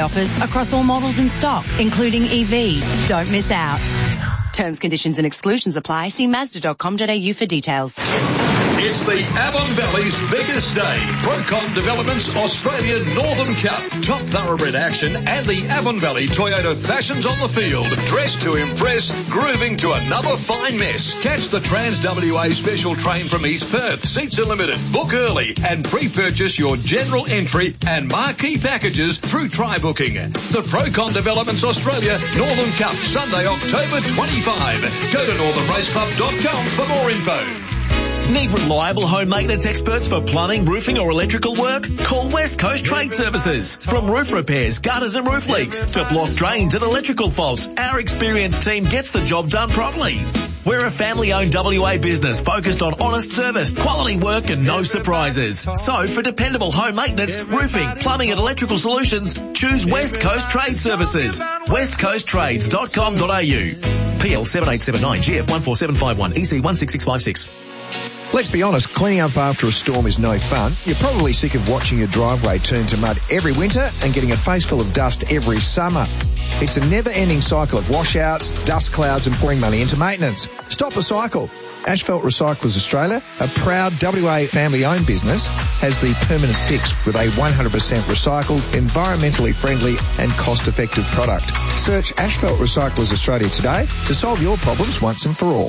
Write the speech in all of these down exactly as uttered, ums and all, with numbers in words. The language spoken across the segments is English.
offers across all models in stock, including E V. Don't miss out. Terms, conditions and exclusions apply. See Mazda dot com dot a u for details. It's the Avon Valley's biggest day. Procon Developments Australia Northern Cup. Top thoroughbred action and the Avon Valley Toyota Fashions on the field. Dressed to impress, grooving to another fine mess. Catch the Trans W A special train from East Perth. Seats are limited. Book early and pre-purchase your general entry and marquee packages through try-booking. The Procon Developments Australia Northern Cup, Sunday, October twenty-fifth. Go to northern race club dot com for more info. Need reliable home maintenance experts for plumbing, roofing or electrical work? Call West Coast Trade Services. From roof repairs, gutters and roof leaks to blocked drains and electrical faults, our experienced team gets the job done properly. We're a family-owned W A business focused on honest service, quality work and no surprises. So for dependable home maintenance, roofing, plumbing and electrical solutions, choose West Coast Trade Services. west coast trades dot com dot a u. P L seven eight seven nine G F one four seven five one E C one six six five six. Let's be honest, cleaning up after a storm is no fun. You're probably sick of watching your driveway turn to mud every winter and getting a face full of dust every summer. It's a never-ending cycle of washouts, dust clouds and pouring money into maintenance. Stop the cycle. Asphalt Recyclers Australia, a proud W A family-owned business, has the permanent fix with a one hundred percent recycled, environmentally friendly and cost-effective product. Search Asphalt Recyclers Australia today to solve your problems once and for all.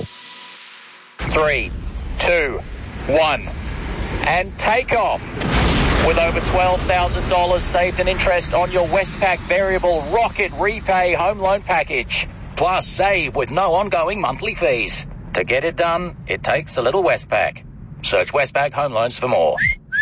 Three, two, one, and take off. With over twelve thousand dollars saved in interest on your Westpac Variable Rocket Repay Home Loan Package. Plus save with no ongoing monthly fees. To get it done, it takes a little Westpac. Search Westpac Home Loans for more.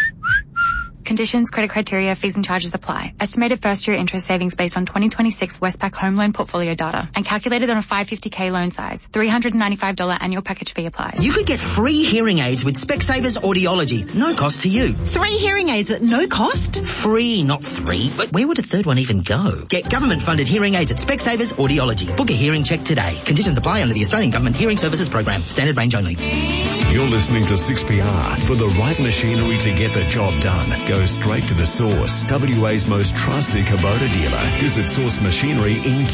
Conditions, credit criteria, fees and charges apply. Estimated first-year interest savings based on twenty twenty-six Westpac home loan portfolio data and calculated on a five hundred fifty thousand loan size. three hundred ninety-five dollars annual package fee applies. You could get free hearing aids with Specsavers Audiology. No cost to you. Three hearing aids at no cost? Free, not three. But where would a third one even go? Get government-funded hearing aids at Specsavers Audiology. Book a hearing check today. Conditions apply under the Australian Government Hearing Services Program. Standard range only. You're listening to six P R. For the right machinery to get the job done, go straight to the Source, W A's most trusted Kubota dealer. Visit Source Machinery in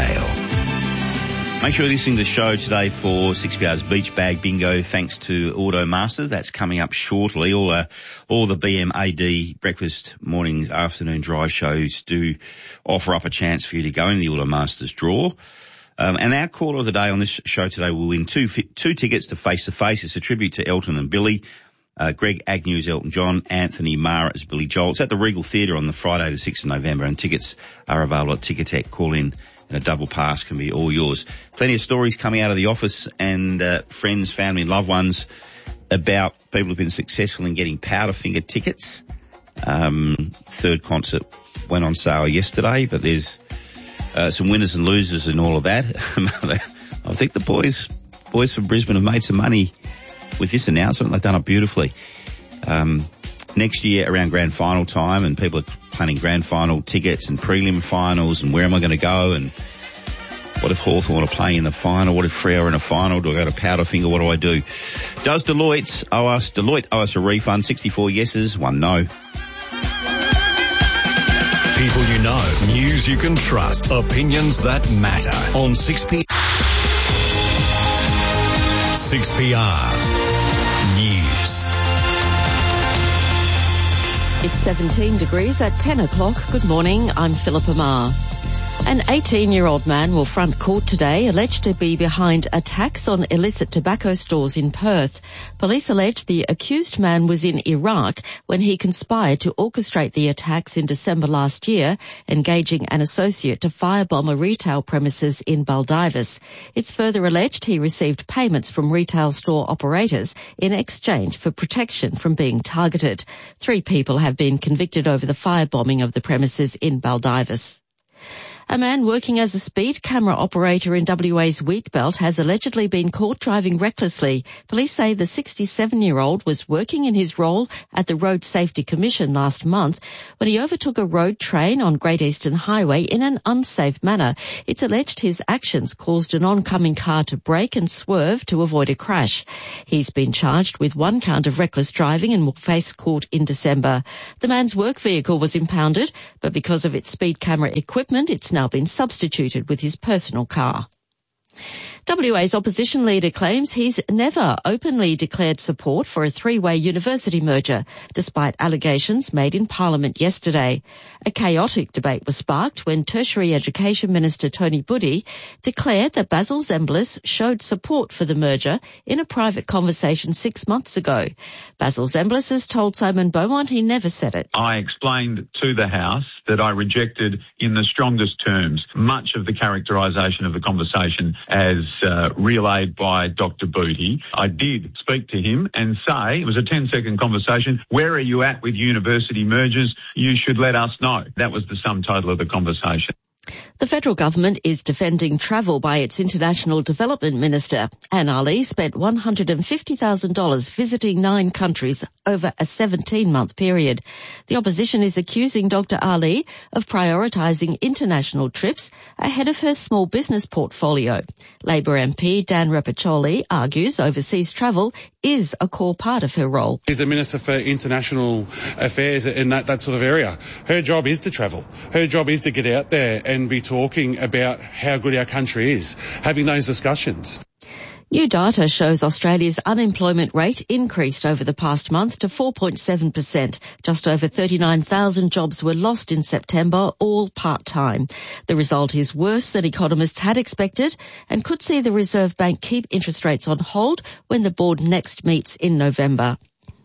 Kewdale. Make sure you're listening to the show today for six P R's Beach Bag Bingo, thanks to Auto Masters. That's coming up shortly. All uh, all the B M A D breakfast, morning, afternoon drive shows do offer up a chance for you to go in the Auto Masters draw. Um, and our caller of the day on this show today will win two two tickets to Face to Face. It's a tribute to Elton and Billy. Uh, Greg Agnew's Elton John, Anthony Marr as Billy Joel. It's at the Regal Theatre on the Friday the sixth of November, and tickets are available at Ticketek. Call in and a double pass can be all yours. Plenty of stories coming out of the office and uh, friends, family and loved ones about people who've been successful in getting Powderfinger tickets. Um, third concert went on sale yesterday, but there's uh, some winners and losers and all of that. I think the boys boys from Brisbane have made some money with this announcement. They've done it beautifully. Um, next year around grand final time, and people are planning grand final tickets and prelim finals and where am I going to go, and what if Hawthorn are playing in the final? What if Freo are in a final? Do I go to Powderfinger? What do I do? Does Deloitte owe us, Deloitte owe us a refund? sixty-four yeses, one no. People you know, news you can trust, opinions that matter on six P R. six P R News. It's seventeen degrees at ten o'clock. Good morning, I'm Philippa Marr. An eighteen-year-old man will front court today, alleged to be behind attacks on illicit tobacco stores in Perth. Police allege the accused man was in Iraq when he conspired to orchestrate the attacks in December last year, engaging an associate to firebomb a retail premises in Baldivis. It's further alleged he received payments from retail store operators in exchange for protection from being targeted. Three people have been convicted over the firebombing of the premises in Baldivis. A man working as a speed camera operator in W A's Wheatbelt has allegedly been caught driving recklessly. Police say the sixty-seven-year-old was working in his role at the Road Safety Commission last month when he overtook a road train on Great Eastern Highway in an unsafe manner. It's alleged his actions caused an oncoming car to brake and swerve to avoid a crash. He's been charged with one count of reckless driving and will face court in December. The man's work vehicle was impounded, but because of its speed camera equipment, it's now been substituted with his personal car. W A's opposition leader claims he's never openly declared support for a three-way university merger, despite allegations made in Parliament yesterday. A chaotic debate was sparked when Tertiary Education Minister Tony Buddy declared that Basil Zembalus showed support for the merger in a private conversation six months ago. Basil Zembalus has told Simon Beaumont he never said it. I explained to the House that I rejected in the strongest terms much of the characterisation of the conversation as uh, relayed by Doctor Booty. I did speak to him and say, it was a ten-second conversation, where are you at with university mergers? You should let us know. That was the sum total of the conversation. The federal government is defending travel by its International Development Minister. Anne Ali spent one hundred fifty thousand dollars visiting nine countries over a seventeen-month period. The opposition is accusing Doctor Ali of prioritising international trips ahead of her small business portfolio. Labor M P Dan Rapacholi argues overseas travel is a core part of her role. She's the Minister for International Affairs in that, that sort of area. Her job is to travel. Her job is to get out there and be talking about how good our country is, having those discussions. New data shows Australia's unemployment rate increased over the past month to four point seven percent. Just over thirty-nine thousand jobs were lost in September, all part-time. The result is worse than economists had expected and could see the Reserve Bank keep interest rates on hold when the board next meets in November.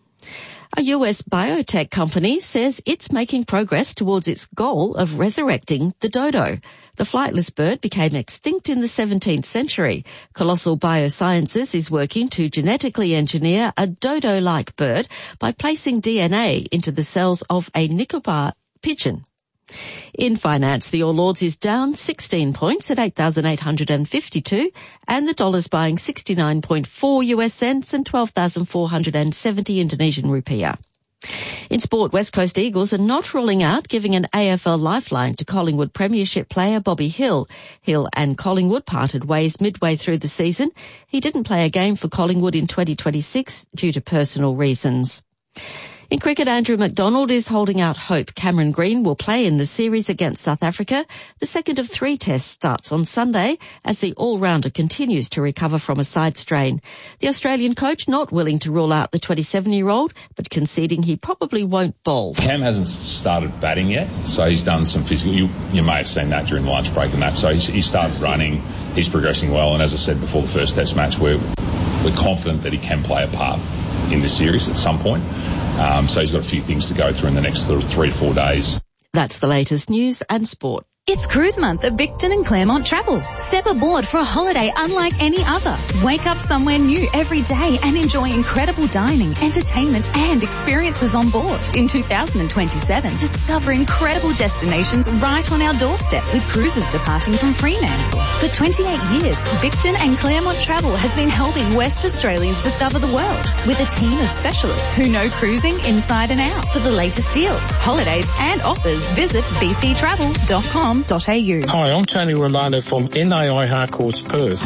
A U S biotech company says it's making progress towards its goal of resurrecting the dodo. The flightless bird became extinct in the seventeenth century. Colossal Biosciences is working to genetically engineer a dodo-like bird by placing D N A into the cells of a Nicobar pigeon. In finance, the All Ords is down sixteen points at eight thousand eight hundred fifty-two and the dollar's buying sixty-nine point four U S cents and twelve thousand four hundred seventy Indonesian rupiah. In sport, West Coast Eagles are not ruling out giving an A F L lifeline to Collingwood Premiership player Bobby Hill. Hill and Collingwood parted ways midway through the season. He didn't play a game for Collingwood in twenty twenty-six due to personal reasons. In cricket, Andrew McDonald is holding out hope Cameron Green will play in the series against South Africa. The second of three tests starts on Sunday as the all-rounder continues to recover from a side strain. The Australian coach not willing to rule out the twenty-seven-year-old, but conceding he probably won't bowl. Cam hasn't started batting yet, so he's done some physical. You, you may have seen that during the lunch break and that. So he's, he started running. He's progressing well, and as I said before the first test match, we're, we're confident that he can play a part in this series at some point. Um, so he's got a few things to go through in the next sort of three to four days. That's the latest news and sport. It's Cruise Month at Bicton and Claremont Travel. Step aboard for a holiday unlike any other. Wake up somewhere new every day and enjoy incredible dining, entertainment and experiences on board. In two thousand twenty-seven, discover incredible destinations right on our doorstep with cruises departing from Fremantle. For twenty-eight years, Bicton and Claremont Travel has been helping West Australians discover the world with a team of specialists who know cruising inside and out. For the latest deals, holidays and offers, visit b c travel dot com. Hi, I'm Tony Romano from N A I Harcourts Perth.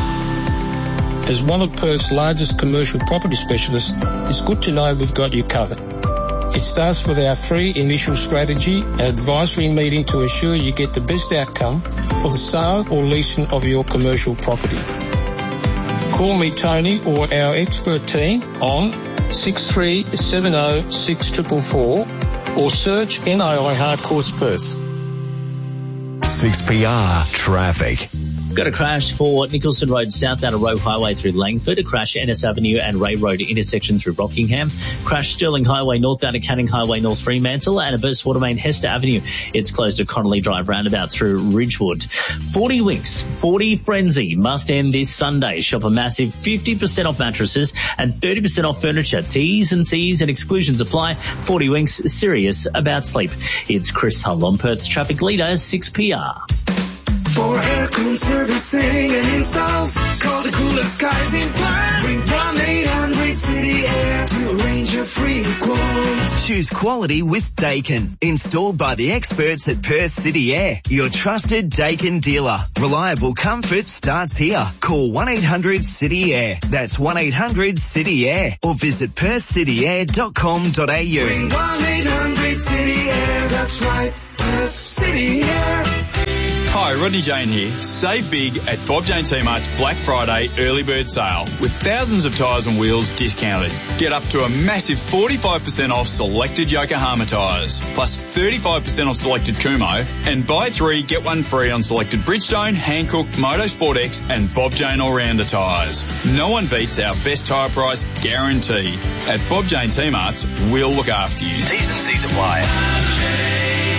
As one of Perth's largest commercial property specialists, it's good to know we've got you covered. It starts with our free initial strategy and advisory meeting to ensure you get the best outcome for the sale or leasing of your commercial property. Call me Tony or our expert team on six three seven zero six four four four or search N A I Harcourts Perth. six P R traffic. Got a crash for Nicholson Road South out of Roe Highway through Langford, a crash Ennis Avenue and Ray Road intersection through Rockingham, crash Stirling Highway north down to Canning Highway North Fremantle, and a burst water main Hester Avenue. It's closed to Connolly Drive roundabout through Ridgewood. forty Winks, forty Frenzy must end this Sunday. Shop a massive fifty percent off mattresses and thirty percent off furniture. T's and C's and exclusions apply. forty Winks, serious about sleep. It's Chris Hull on Perth's traffic leader, six P R. For aircon servicing and installs, call the coolest guys in Perth. Ring one eight hundred city air to arrange a free quote. Choose quality with Dakin. Installed by the experts at Perth City Air. Your trusted Dakin dealer. Reliable comfort starts here. Call one eight hundred city air. That's one eight hundred city air. Or visit perth city air dot com dot a u. Ring one eight hundred city air. That's right. Perth City Air. Hi, Rodney Jane here. Save big at Bob Jane T-Mart's Black Friday early bird sale with thousands of tyres and wheels discounted. Get up to a massive forty-five percent off selected Yokohama tyres, plus thirty-five percent off selected Kumo, and buy three, get one free on selected Bridgestone, Hankook, Motorsport X and Bob Jane All-Rounder tyres. No one beats our best tyre price guarantee. At Bob Jane T-Mart's, we'll look after you. T's and C's apply.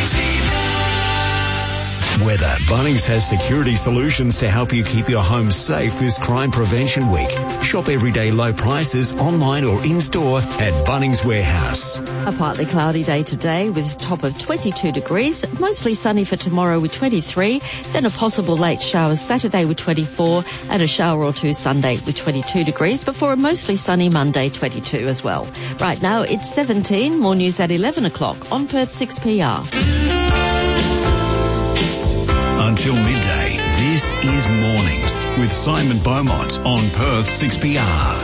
Weather. Bunnings has security solutions to help you keep your home safe this Crime Prevention Week. Shop everyday low prices online or in-store at Bunnings Warehouse. A partly cloudy day today with top of twenty-two degrees, mostly sunny for tomorrow with twenty-three, then a possible late shower Saturday with twenty-four and a shower or two Sunday with twenty-two degrees before a mostly sunny Monday twenty-two as well. Right now it's seventeen, more news at eleven o'clock on Perth six P R. Until midday, this is Mornings with Simon Beaumont on Perth six P R.